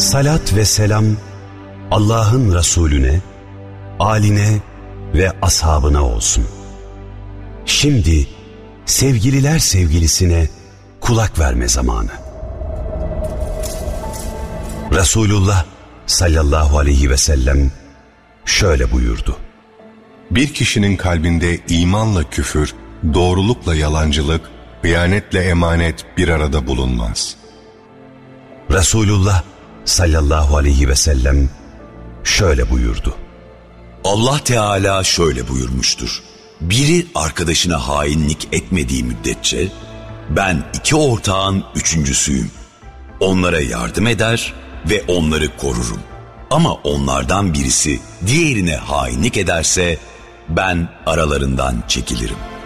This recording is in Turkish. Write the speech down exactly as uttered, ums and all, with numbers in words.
Salat ve selam Allah'ın Resulüne, âline ve ashabına olsun. Şimdi sevgililer sevgilisine kulak verme zamanı. Resulullah sallallahu aleyhi ve sellem şöyle buyurdu: Bir kişinin kalbinde imanla küfür, doğrulukla yalancılık, hıyanetle emanet bir arada bulunmaz. Resulullah sallallahu aleyhi ve sellem şöyle buyurdu: Allah Teala şöyle buyurmuştur: Biri arkadaşına hainlik etmediği müddetçe ben iki ortağın üçüncüsüyüm. Onlara yardım eder ve onları korurum. Ama onlardan birisi diğerine hainlik ederse ben aralarından çekilirim.